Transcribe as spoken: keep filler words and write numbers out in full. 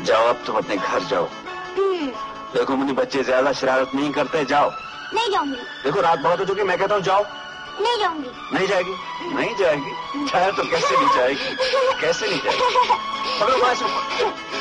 जाओ अब तुम अपने घर जाओ। देखो मुन्नी बच्चे ज्यादा शरारत नहीं करते, जाओ। नहीं जाऊंगी। देखो रात बहुत हो चुकी, मैं कहता हूँ जाओ। नहीं जाऊंगी। नहीं जाएगी? नहीं जाएगी? चाहे तो कैसे नहीं जाएगी, कैसे नहीं जाएगी? पकड़ो बाहर से।